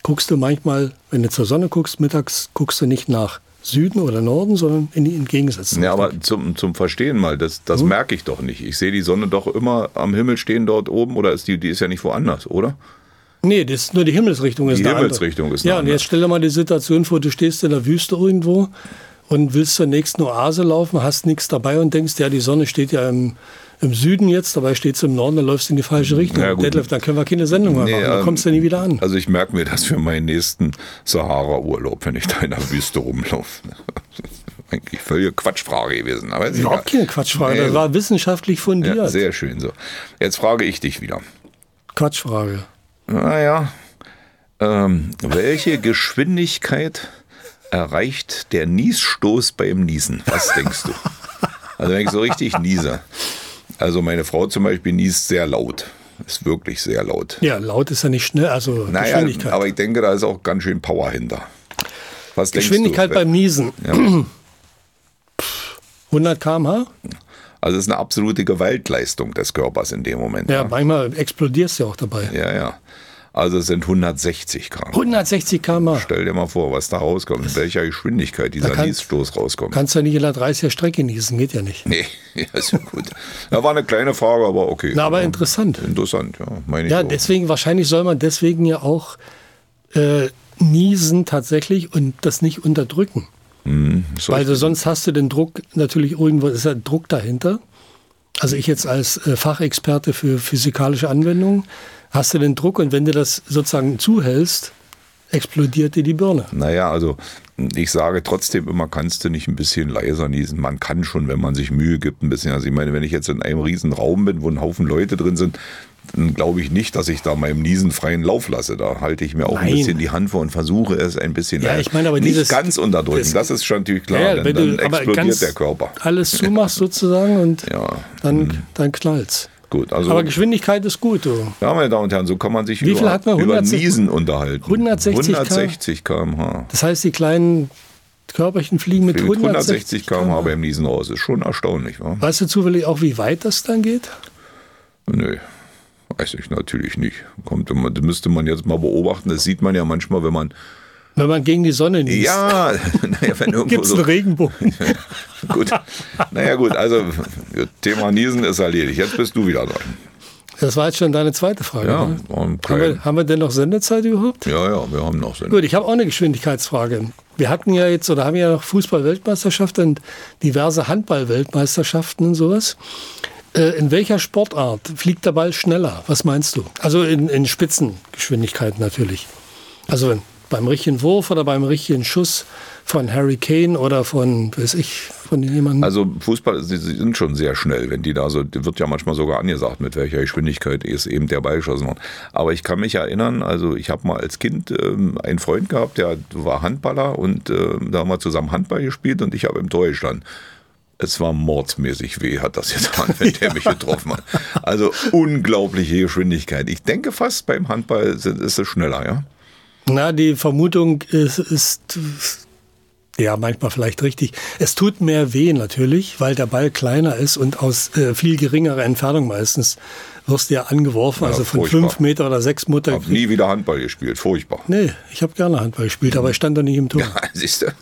guckst du manchmal, wenn du zur Sonne guckst, mittags guckst du nicht nach Süden oder Norden, sondern in die entgegengesetzte Richtung. Ja, aber zum Verstehen mal, das merke ich doch nicht. Ich sehe die Sonne doch immer am Himmel stehen dort oben, oder die ist ja nicht woanders, oder? Nee, das ist nur die Himmelsrichtung. Die Himmelsrichtung ist ja, und jetzt stell dir mal die Situation vor, du stehst in der Wüste irgendwo und willst zur nächsten Oase laufen, hast nichts dabei und denkst, ja, die Sonne steht ja im Süden jetzt, dabei steht es im Norden, dann läufst du in die falsche Richtung. Ja, Detlef, dann können wir keine Sendung mehr machen, dann kommst du nie wieder an. Also ich merke mir das für meinen nächsten Sahara-Urlaub, wenn ich da in der Wüste rumlaufe. Eigentlich völlige Quatschfrage gewesen. Aber überhaupt keine Quatschfrage, das war wissenschaftlich fundiert. Ja, sehr schön so. Jetzt frage ich dich wieder. Quatschfrage. Naja, welche Geschwindigkeit erreicht der Niesstoß beim Niesen? Was denkst du? Also wenn ich so richtig niese. Also meine Frau zum Beispiel niest sehr laut. Ist wirklich sehr laut. Ja, laut ist ja nicht schnell, also Geschwindigkeit. Aber ich denke, da ist auch ganz schön Power hinter. Was Geschwindigkeit denkst du? Beim Niesen. Ja. 100 km/h? Also es ist eine absolute Gewaltleistung des Körpers in dem Moment. Ja, manchmal explodierst du ja auch dabei. Ja. Also es sind 160 km. 160 km/h. Stell dir mal vor, was da rauskommt, in welcher Geschwindigkeit dieser Niesstoß rauskommt. Kannst du ja nicht in der 30er Strecke niesen, geht ja nicht. Nee, ja, ist ja gut. Da war eine kleine Frage, aber okay. Na, aber interessant. Interessant, ja, meine ich ja, auch. deswegen, wahrscheinlich soll man deswegen ja auch niesen tatsächlich und das nicht unterdrücken. Weil sonst hast du den Druck, natürlich irgendwo ist ja Druck dahinter. Also ich jetzt als Fachexperte für physikalische Anwendungen, hast du den Druck und wenn du das sozusagen zuhältst, explodiert dir die Birne. Naja, also ich sage trotzdem immer, kannst du nicht ein bisschen leiser niesen? Man kann schon, wenn man sich Mühe gibt, ein bisschen. Also ich meine, wenn ich jetzt in einem riesen Raum bin, wo ein Haufen Leute drin sind, dann glaube ich nicht, dass ich da meinem Niesen freien Lauf lasse. Da halte ich mir auch ein bisschen die Hand vor und versuche es ein bisschen ich meine, aber nicht ganz unterdrücken. Das ist schon natürlich klar, denn dann explodiert der Körper. Alles zumachst sozusagen und dann knallt's. Gut, also aber Geschwindigkeit ist gut. Du. Ja, meine Damen und Herren, so kann man sich über Niesen unterhalten. 160 km/h. Das heißt, die kleinen Körperchen fliegen mit 160 km/h beim Niesen raus. Ist schon erstaunlich. Wa? Weißt du zufällig auch, wie weit das dann geht? Nö, weiß ich natürlich nicht. Das müsste man jetzt mal beobachten. Das sieht man ja manchmal, wenn man gegen die Sonne niest. Ja, wenn irgendwo gibt es einen Regenbogen. Gut, also Thema Niesen ist erledigt. Jetzt bist du wieder dran. Das war jetzt schon deine zweite Frage. Ja, ne? Haben wir denn noch Sendezeit überhaupt? Ja, wir haben noch Sendezeit. Gut, ich habe auch eine Geschwindigkeitsfrage. Wir hatten ja jetzt, oder haben ja noch Fußball-Weltmeisterschaft und diverse Handball-Weltmeisterschaften und sowas. In welcher Sportart fliegt der Ball schneller? Was meinst du? Also in Spitzengeschwindigkeit natürlich. Also beim richtigen Wurf oder beim richtigen Schuss von Harry Kane oder von jemandem? Also Fußball, sie sind schon sehr schnell, wenn die da so, wird ja manchmal sogar angesagt, mit welcher Geschwindigkeit ist eben der Ball geschossen worden. Aber ich kann mich erinnern, also ich habe mal als Kind einen Freund gehabt, der war Handballer und da haben wir zusammen Handball gespielt und ich habe im Tor gestanden. Es war mordsmäßig weh, hat das getan, wenn der mich getroffen hat. Also unglaubliche Geschwindigkeit. Ich denke fast beim Handball ist es schneller, ja? Na, die Vermutung ist ja manchmal vielleicht richtig. Es tut mehr weh natürlich, weil der Ball kleiner ist und aus viel geringerer Entfernung meistens wirst du ja angeworfen, ja, also von furchtbar. 5 Meter oder 6 Meter. Ich habe nie wieder Handball gespielt, furchtbar. Nee, ich habe gerne Handball gespielt, aber ich stand doch nicht im Tor. Ja, siehst du.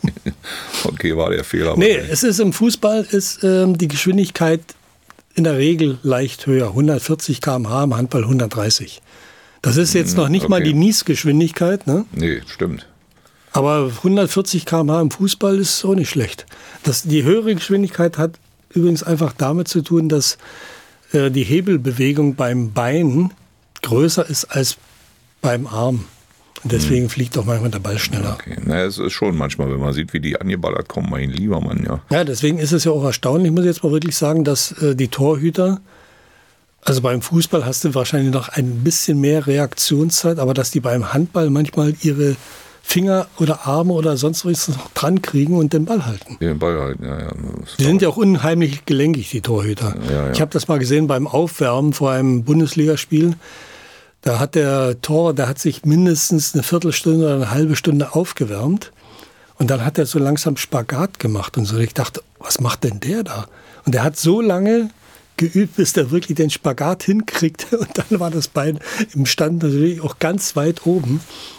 Okay, war der Fehler. Nee, es ist im Fußball ist die Geschwindigkeit in der Regel leicht höher. 140 km/h, im Handball 130. Das ist jetzt noch nicht mal die Niesgeschwindigkeit, ne? Nee, stimmt. Aber 140 km/h im Fußball ist auch nicht schlecht. Die höhere Geschwindigkeit hat übrigens einfach damit zu tun, dass die Hebelbewegung beim Bein größer ist als beim Arm. Und deswegen fliegt auch manchmal der Ball schneller. Okay. Na, es ist schon manchmal, wenn man sieht, wie die angeballert kommen, mein lieber Mann, ja. Ja, deswegen ist es ja auch erstaunlich, muss ich jetzt mal wirklich sagen, dass die Torhüter, also beim Fußball hast du wahrscheinlich noch ein bisschen mehr Reaktionszeit, aber dass die beim Handball manchmal ihre Finger oder Arme oder sonst was noch dran kriegen und den Ball halten. Den Ball halten, ja. Die sind ja auch unheimlich gelenkig, die Torhüter. Ja. Ich habe das mal gesehen beim Aufwärmen vor einem Bundesligaspiel. Da hat der Torwart, der hat sich mindestens eine Viertelstunde oder eine halbe Stunde aufgewärmt. Und dann hat er so langsam Spagat gemacht und so. Ich dachte, was macht denn der da? Und der hat so lange geübt, bis der wirklich den Spagat hinkriegte. Und dann war das Bein im Stand natürlich auch ganz weit oben.